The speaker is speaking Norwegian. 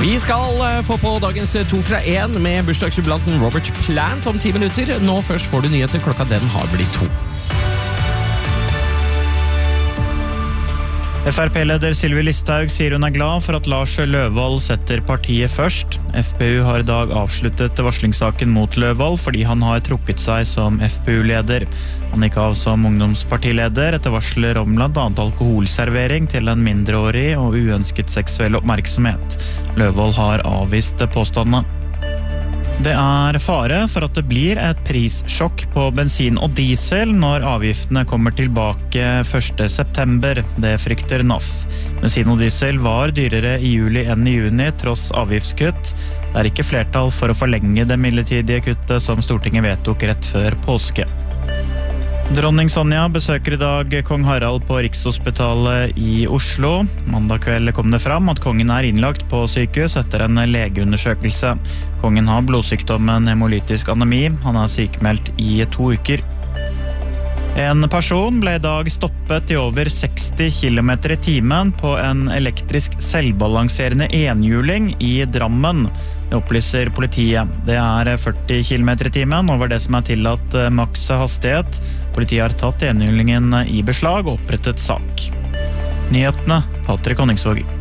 Vi skal få på dagens 2 fra 1 med bursdagsjubilanten Robert Plant om 10 minutter. Nå først får du nyheter, klokka den har blitt 2. FrP-leder Sylvi Listhaug sier hun glad for at Lars Løvold setter partiet først. FPU har I dag avsluttet varslingssaken mot Løvold fordi han har trukket seg som FPU-leder. Han gikk av som ungdomspartileder etter varsler om blant annet alkoholservering til en mindreårig og uønsket seksuell oppmerksomhet. Løvold har avvist påstandene. Det fare for at det blir et prissjokk på bensin og diesel når avgiftene kommer tilbake 1. september. Det frykter NAF. Bensin og diesel var dyrere I juli enn I juni tross avgiftskutt. Det ikke flertall for å forlenge det midlertidige kuttet som Stortinget vedtok rett før påske. Dronning Sonja besøker I dag kong Harald på Rikshospitalet I Oslo. Mandag kveld kom det fram at kongen innlagt på sykehus etter en legeundersøkelse. Kongen har blodsykdommen hemolytisk anemi. Han sykmeldt I 2 uker. En person ble I dag stoppet I over 60 km I timen på en elektrisk selvbalanserende enhjuling I Drammen. Det opplyser politiet. Det 40 km I timen over det som tillatt maks hastighet. Politiet har tatt enhjulingen I beslag og opprettet sak. Nyhetene, Patrick Honningsvåg.